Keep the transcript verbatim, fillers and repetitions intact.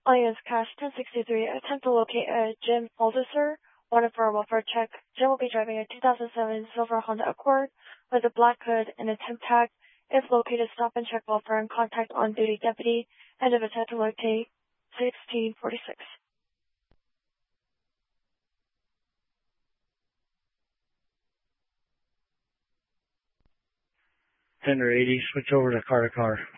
Alliance Cash ten sixty-three, attempt to locate uh, Jim Aldiser, wanted for a welfare check. Jim will be driving a two thousand seven silver Honda Accord with a black hood and a temp tag. If located, stop and check welfare and contact on-duty deputy. End of attempt to locate sixteen forty-six. Tender eighty, switch over to car to car.